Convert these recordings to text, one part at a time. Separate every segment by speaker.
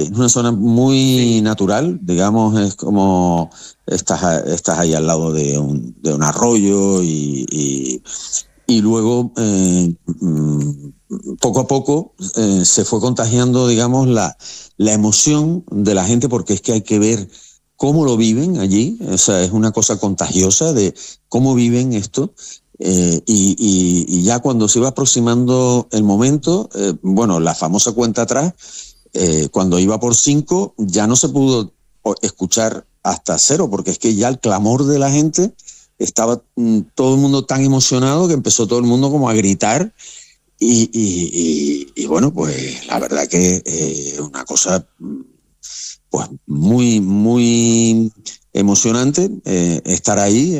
Speaker 1: una zona muy natural, digamos, es como estás ahí al lado de un arroyo y luego poco a poco se fue contagiando, digamos, la emoción de la gente, porque es que hay que ver cómo lo viven allí. O sea, es una cosa contagiosa de cómo viven esto. Y ya cuando se iba aproximando el momento, bueno, la famosa cuenta atrás, cuando iba por 5 ya no se pudo escuchar hasta 0, porque es que ya el clamor de la gente estaba todo el mundo tan emocionado que empezó todo el mundo como a gritar y bueno, pues la verdad que una cosa pues muy, muy emocionante estar ahí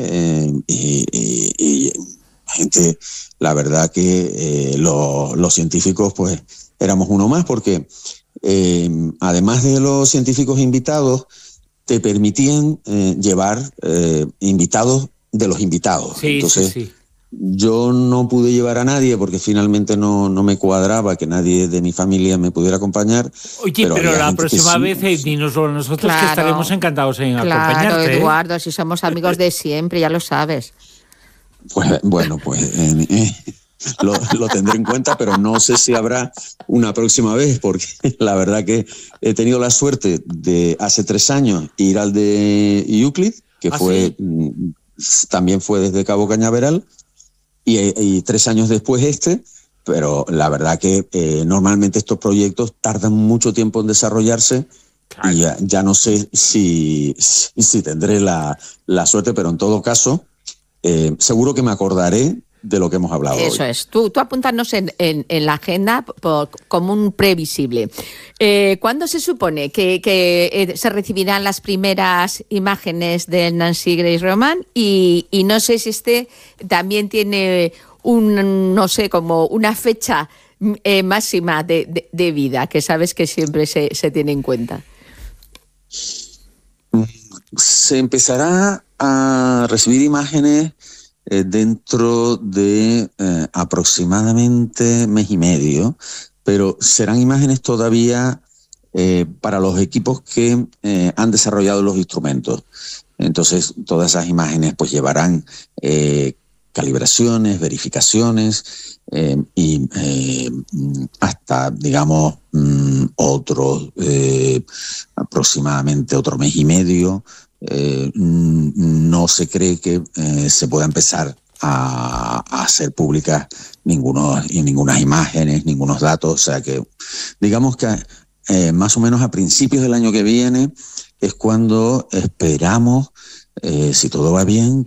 Speaker 1: y la gente, la verdad que los científicos pues éramos uno más, porque además de los científicos invitados, te permitían llevar invitados de los invitados.
Speaker 2: Sí,
Speaker 1: entonces
Speaker 2: sí.
Speaker 1: yo no pude llevar a nadie porque finalmente no me cuadraba que nadie de mi familia me pudiera acompañar.
Speaker 2: Oye, pero la próxima vez dínoslo a nosotros, que estaremos encantados en acompañarte.
Speaker 3: Claro, Eduardo, si somos amigos de siempre, ya lo sabes.
Speaker 1: Pues bueno, pues lo tendré en cuenta, pero no sé si habrá una próxima vez, porque la verdad que he tenido la suerte de hace 3 años ir al de Euclid, que fue también fue desde Cabo Cañaveral, y 3 años después pero la verdad que normalmente estos proyectos tardan mucho tiempo en desarrollarse. Claro. Y ya no sé si tendré la suerte, pero en todo caso seguro que me acordaré de lo que hemos hablado hoy.
Speaker 3: Eso es. Tú apúntanos en la agenda como un previsible. ¿Cuándo se supone que se recibirán las primeras imágenes del Nancy Grace Roman? Y no sé si también tiene no sé, como una fecha máxima de vida, que sabes que siempre se tiene en cuenta.
Speaker 1: Se empezará a recibir imágenes dentro de aproximadamente mes y medio, pero serán imágenes todavía para los equipos que han desarrollado los instrumentos. Entonces, todas esas imágenes pues llevarán calibraciones, verificaciones y hasta, digamos, aproximadamente otro mes y medio. No se cree que se pueda empezar a hacer públicas ninguna imágenes, ningunos datos. O sea que, digamos que más o menos a principios del año que viene es cuando esperamos, si todo va bien,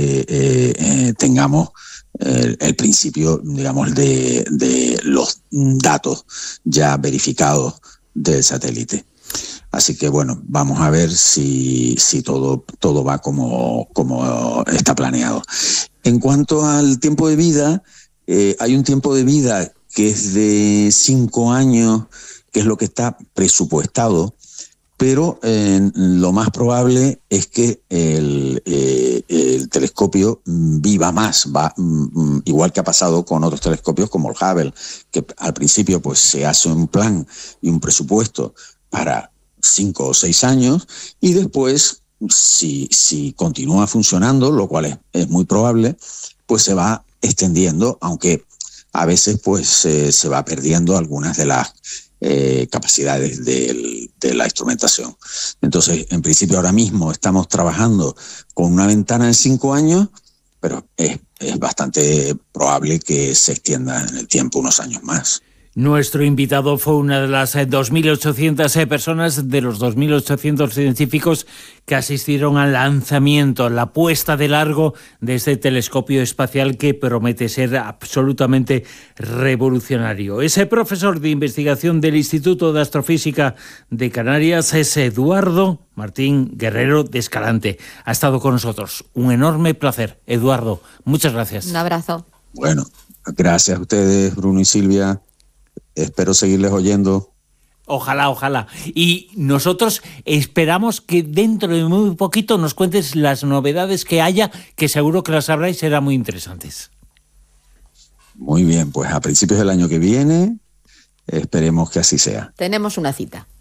Speaker 1: que tengamos el principio, digamos, de los datos ya verificados del satélite. Así que bueno, vamos a ver si todo va como está planeado. En cuanto al tiempo de vida, hay un tiempo de vida que es de 5 años, que es lo que está presupuestado, pero lo más probable es que el telescopio viva más, igual que ha pasado con otros telescopios como el Hubble, que al principio pues se hace un plan y un presupuesto para 5 o 6 años, y después, si continúa funcionando, lo cual es muy probable, pues se va extendiendo, aunque a veces pues se va perdiendo algunas de las capacidades de la instrumentación. Entonces, en principio ahora mismo estamos trabajando con una ventana de 5 años, pero es bastante probable que se extienda en el tiempo unos años más.
Speaker 2: Nuestro invitado fue una de las 2.800 personas, de los 2.800 científicos que asistieron al lanzamiento, la puesta de largo de este telescopio espacial que promete ser absolutamente revolucionario. Ese profesor de investigación del Instituto de Astrofísica de Canarias es Eduardo Martín Guerrero de Escalante. Ha estado con nosotros. Un enorme placer. Eduardo, muchas gracias.
Speaker 3: Un abrazo.
Speaker 1: Bueno, gracias a ustedes, Bruno y Silvia. Espero seguirles oyendo.
Speaker 2: Ojalá, ojalá. Y nosotros esperamos que dentro de muy poquito nos cuentes las novedades que haya, que seguro que las habrá y serán muy interesantes.
Speaker 1: Muy bien, pues a principios del año que viene esperemos que así sea.
Speaker 3: Tenemos una cita.